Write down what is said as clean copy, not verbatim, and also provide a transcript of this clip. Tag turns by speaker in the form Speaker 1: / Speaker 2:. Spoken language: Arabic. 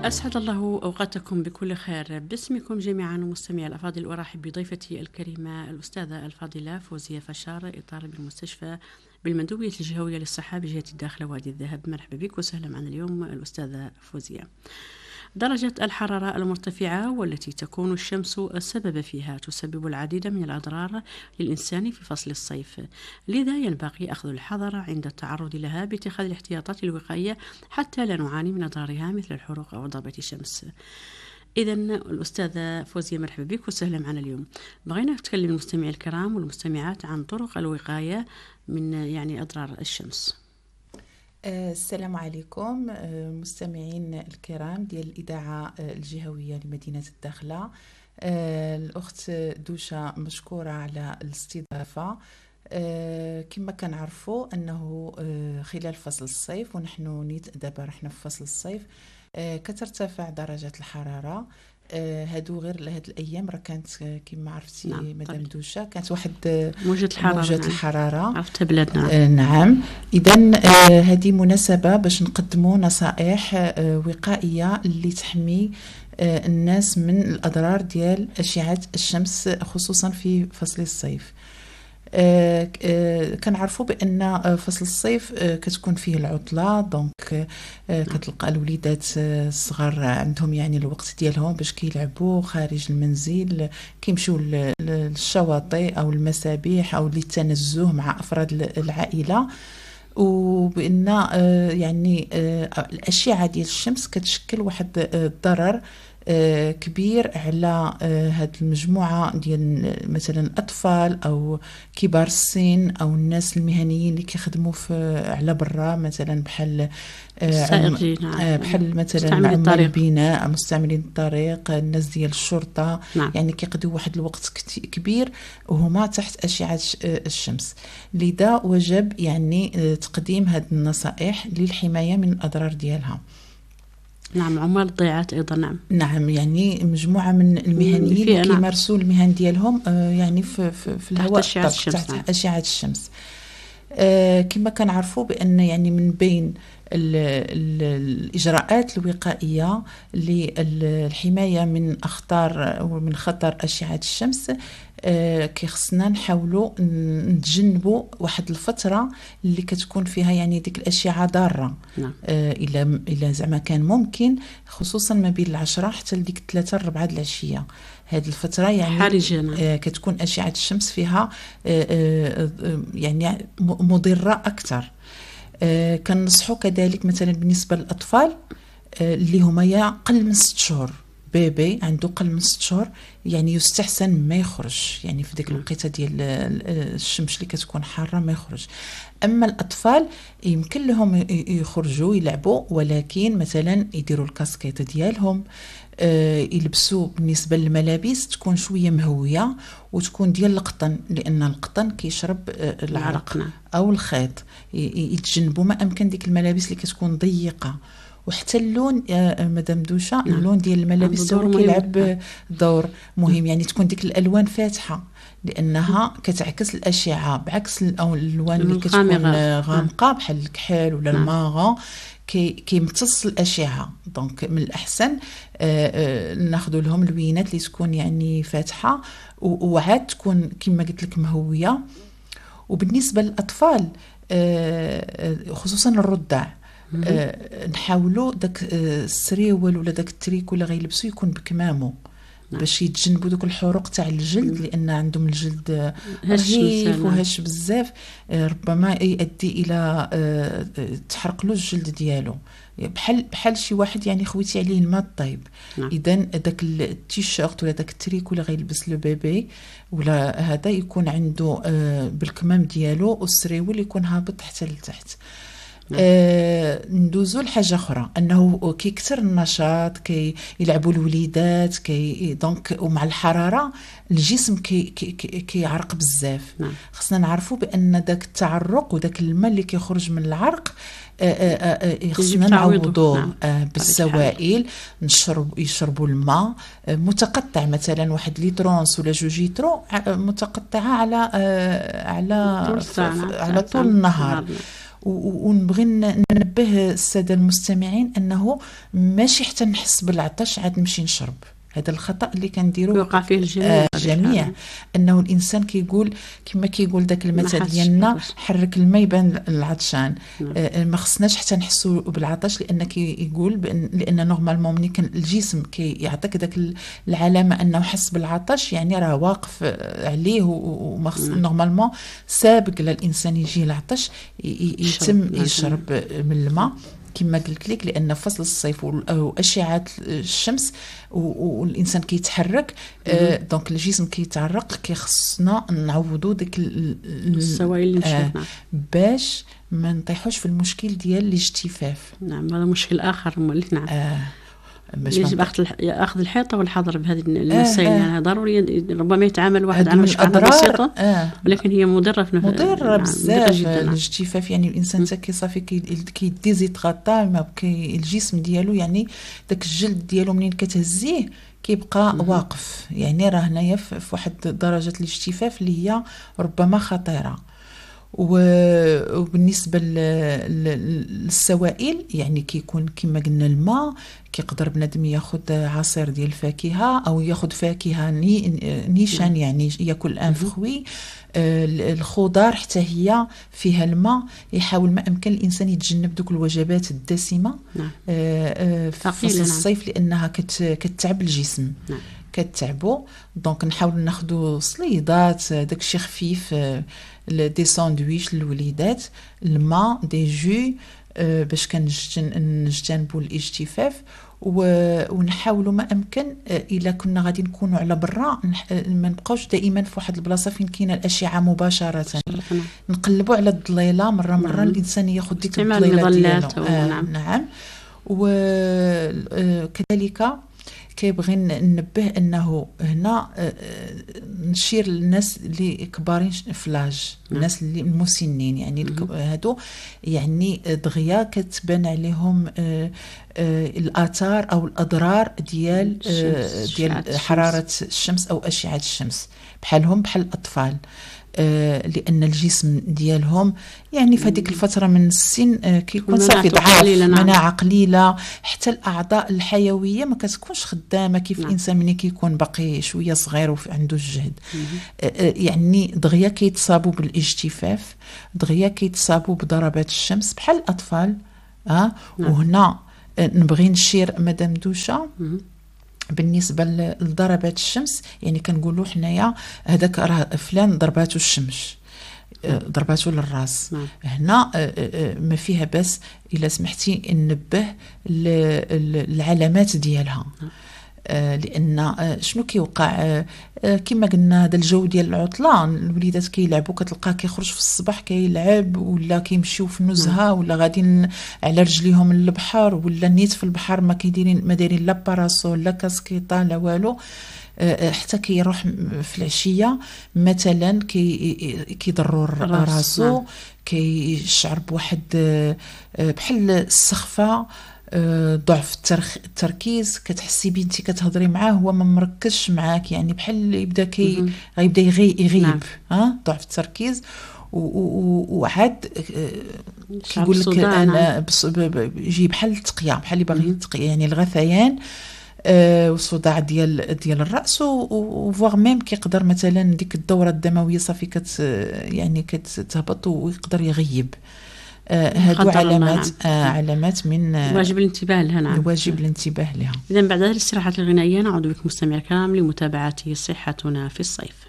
Speaker 1: أسعد الله أوقاتكم بكل خير. باسمكم جميعا مستمعي الأفاضل أرحب بضيفتي الكريمة الأستاذة الفاضلة فوزية فشار، إطار بالمستشفى بالمندوبية الجهوية للصحة بجهة الداخلة وادي الذهب. مرحبا بك وسهلا معنا اليوم الأستاذة فوزية. درجة الحرارة المرتفعة والتي تكون الشمس السبب فيها تسبب العديد من الأضرار للإنسان في فصل الصيف، لذا ينبغي أخذ الحذر عند التعرض لها باتخاذ الاحتياطات الوقائية حتى لا نعاني من أضرارها مثل الحروق أو ضربة الشمس. إذا الأستاذة فوزية مرحبا بك وسهلا معنا اليوم. بغينا نتكلم المستمعين الكرام والمستمعات عن طرق الوقاية من أضرار الشمس.
Speaker 2: السلام عليكم مستمعين الكرام ديال الإذاعة الجهوية لمدينة الداخلة. الأخت دوشة مشكورة على الاستضافة. كما كنعرفوا أنه خلال فصل الصيف ونحن دابا رحنا في فصل الصيف كترتفع درجة الحرارة. هادو غير لهاد الايام راه كانت كما عرفتي مدام دوشة كانت واحد موجة الحرارة
Speaker 1: عرفتها بلادنا.
Speaker 2: نعم. اذا هذه مناسبة باش نقدموا نصائح وقائية اللي تحمي الناس من الاضرار ديال اشعة الشمس خصوصا في فصل الصيف. كنعرفوا بان فصل الصيف كتكون فيه العطله، دونك كتلقى الوليدات الصغار عندهم الوقت ديالهم باش كيلعبوا خارج المنزل، كيمشيو للشواطئ او المسابح او للتنزه مع افراد العائله. وبان الاشعه ديال الشمس كتشكل واحد الضرر كبير على هاد المجموعة ديال مثلا الأطفال أو كبار السن أو الناس المهنيين اللي كيخدموا على برا، مثلا بحال مثلا عمال البناء، مستعملين الطريق، الناس ديال الشرطة. كيقضيو واحد الوقت كبير وهما تحت أشعة الشمس. لذا وجب تقديم هاد النصائح للحماية من الأضرار ديالها.
Speaker 1: نعم، عمال الضيعات أيضا.
Speaker 2: نعم مجموعة من المهنيين اللي كيمارسوا المهن ديالهم في الهواء تحت أشعة الشمس. كما كنعرفوا بأن من بين الإجراءات الوقائية للحماية من أخطار ومن خطر أشعة الشمس كيخصنا نحاولوا نتجنبوا واحد الفترة اللي كتكون فيها ديك الأشعة ضارة. إلا زعما كان ممكن، خصوصا ما بين 10 حتى لديك 3-4 العشية. هذه الفترة
Speaker 1: حرجة
Speaker 2: كتكون أشعة الشمس فيها مضرة أكثر. كنصحوا كذلك مثلا بالنسبة للأطفال اللي هما قل من 6 شهور، بيبي عنده قل من 6 شهور يستحسن ما يخرج في ديك الوقيته ديال الشمس اللي كتكون حاره ما يخرج. اما الاطفال يمكن لهم يخرجوا يلعبوا، ولكن مثلا يديروا الكاسكيت ديالهم، يلبسوا بالنسبه للملابس تكون شويه مهويه وتكون ديال القطن، لان القطن كيشرب العرق او الخيط. يتجنبوا ما امكن ديك الملابس اللي كتكون ضيقه. وحتى اللون مدام دوشة، اللون ديال الملابس كيلعب دور مهم. تكون ديك الالوان فاتحه لانها كتعكس الاشعه، بعكس الالوان اللي كتكون غامقه بحال الكحل ولا الماغون كيمتص الاشعه. دونك من الاحسن ناخذ لهم اللوينات اللي تكون فاتحه وعاد تكون كما قلت لك مهويه. وبالنسبه للاطفال خصوصا الرضع، نحاولوا داك السريول ولا داك التريكو اللي غيلبسوا يكون بكمامه باش يتجنبوا دوك الحروق تاع الجلد، لان عندهم الجلد رهيف وهش بزاف، ربما يؤدي الى تحرق له الجلد ديالو، بحال شي واحد خويتي عليه الماء الطيب. اذا داك التيشيرت ولا داك التريكو اللي غيلبس لو بيبي ولا هذا يكون عنده بالكمام ديالو، والسريول يكون هابط حتى لتحت. ندوزو لحاجه اخرى، انه كيكثر النشاط، كيلعبوا الوليدات، دونك ومع الحراره الجسم كيعرق بزاف. خصنا نعرفوا بان داك التعرق وداك الماء اللي كيخرج من العرق خصنا نعوضوه بالسوائل. يشربوا الماء متقطع، مثلا 1 لترونس ولا 2 لتر متقطعه على طول النهار. ونبغي ننبه الساده المستمعين انه ماشي حتى نحس بالعطش عاد نمشي نشرب. هذا الخطأ اللي كنديرو
Speaker 1: يوقع فيه الجميع.
Speaker 2: جميع انه الانسان كيقول كما كيقول داك المثل ديالنا حرك الماء يبان العطشان. ما خصناش حتى نحسوا بالعطش، لان كيقول لان نورمالمون ملي كان الجسم كيعطيك داك العلامه انه حس بالعطش، يعني راه واقف عليه وما خص نورمالمون سابق للانسان يجي العطش يتم يشرب من الماء كما قلت لك، لان فصل الصيف واشعه الشمس والانسان كيتحرك دونك الجسم كيتعرق، كيخصنا نعوضوا ديك
Speaker 1: السوائل اللي مشات
Speaker 2: باش ما نطيحوش في المشكل ديال الاجتفاف.
Speaker 1: نعم هذا مشكل اخر. نعم يجب اخذ الحيطه والحذر بهذه المسائل. يعني ضروري ربما يتعامل واحد على مشكله بسيطه ولكن هي مضره
Speaker 2: مضره بزاف الاجتفاف. يعني الانسان حتى صافي كيديزيتغاطا الجسم ديالو، يعني داك الجلد ديالو منين كتهزيه كيبقى واقف. يعني راه هنايا في واحد درجه الاجتفاف اللي هي ربما خطيره. وبالنسبه للسوائل يعني كيكون كما قلنا الماء، كيقدر بنادم ياخذ عصير ديال الفاكهه او ياخذ فاكهه نيشان يعني ياكل ان فخوي. الخضار حتى هي فيها الماء، يحاول ما امكن الانسان يتجنب دوك الوجبات الدسمه في فصل الصيف لانها كتعب الجسم كتعبو. دونك نحاول ناخذوا صليدات داكشي خفيف، دي ساندويش للوليدات، الماء، دي جو باش كنجتنبوا الاجتفاف. ونحاولوا ما امكن الا كنا غادي نكونوا على برا ما نبقاوش دائما في واحد البلاصه فين كاينه الاشعه مباشره. نقلبوا على الظليله مره الانسان ياخذ ديك الظليله ديالو. نعم. وكذلك كيبغي ننبه انه هنا نشير للناس اللي كبارين فلاج، الناس اللي المسنين يعني هادو يعني دغيا كتبان عليهم الاثار او الاضرار ديال حراره الشمس او اشعه الشمس، بحال الاطفال. لان الجسم ديالهم يعني في هذيك الفتره من السن كيكون صافي ضعاف، مناعه قليله، حتى الاعضاء الحيويه ما كتكونش خدامه كيف الانسان ملي كيكون باقي شويه صغير وعنده الجهد. يعني دغيا كيتصابوا بالاجتفاف، دغيا كيتصابوا بضربات الشمس بحال الاطفال. وهنا نبغي نشير مدام دوشه بالنسبه لضربات الشمس. يعني كنقولوا حنايا هذاك راه فلان ضرباتو الشمس، ضرباتو للراس. هنا ما فيها بس الا سمحتي ننبه العلامات ديالها. لان شنو كيوقع كما قلنا هذا الجو ديال العطله، الوليدات كيلعبوا كتلقاه كيخرج في الصباح كيلعب ولا كيمشيو في نزهه ولا غاديين على رجليهم للبحر ولا نيت في البحر ما دايرين لا باراسول لا كاسكيطه لا والو. حتى كيروح في العشيه مثلا كيضروا راسو، كيشعر بواحد بحال السخفه، ضعف التركيز. كتحسي بنتي كتهضري معاه هو ما مركزش معاك، يعني بحال يبدا غيبدا يغيب. ضعف التركيز. وعاد كيقول لك انا يجي بحال التقيه، بحال اللي باغي يتقي، يعني الغثيان والصداع ديال الراس. وفواغ ميم كيقدر مثلا ديك الدوره الدمويه صافي يعني كتهبط ويقدر يغيب. هادو علامات علامات من
Speaker 1: واجب الانتباه لها. نعم
Speaker 2: واجب الانتباه لها.
Speaker 1: إذن بعد هذه الاستراحات الغنائية نعود بكم مستمعي الكرام لمتابعة صحتنا في الصيف.